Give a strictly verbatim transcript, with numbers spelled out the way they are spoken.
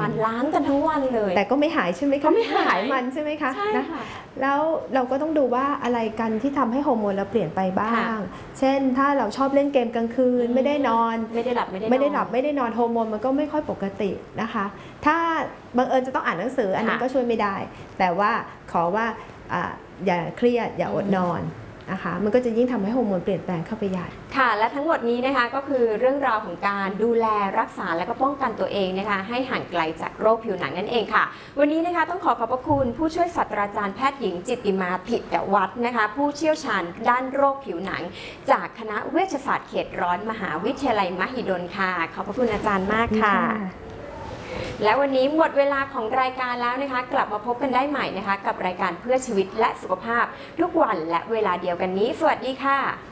านล้างกันทั้งวันเลยแต่ก็ไม่หายใช่ไหมคะไม่หายมันใช่ไหมคะใช่นะค่ะแล้วเราก็ต้องดูว่าอะไรกันที่ทำให้ฮอร์โมนเราเปลี่ยนไปบ้างเช่นถ้าเราชอบเล่นเกมกลางคืนไม่ได้นอนไม่ได้หลับไม่ได้ไม่ได้หลับไม่ได้นอนฮอร์โมนมันก็ไม่ค่อยปกตินะคะถ้าบังเอิญจะต้องอ่านหนังสืออันนั้นก็ช่วยไม่ได้แต่ว่าขอว่าอย่าเครียดอย่าอดนอนนะคะมันก็จะยิ่งทำให้ฮอร์โมนเปลี่ยนแปลงเข้าไปใหญ่ค่ะและทั้งหมดนี้นะคะก็คือเรื่องราวของการดูแลรักษาและก็ป้องกันตัวเองนะคะให้ห่างไกลจากโรคผิวหนังนั่นเองค่ะวันนี้นะคะต้องขอขอบพระคุณผู้ช่วยศาสตราจารย์แพทย์หญิงจิตติมาผิตวัฒน์นะคะผู้เชี่ยวชาญด้านโรคผิวหนังจากคณะเวชศาสตร์เขตร้อนมหาวิทยาลัยมหิดลค่ะขอบพระคุณอาจารย์มากค่ะและวันนี้หมดเวลาของรายการแล้วนะคะกลับมาพบกันได้ใหม่นะคะกับรายการเพื่อชีวิตและสุขภาพทุกวันและเวลาเดียวกันนี้สวัสดีค่ะ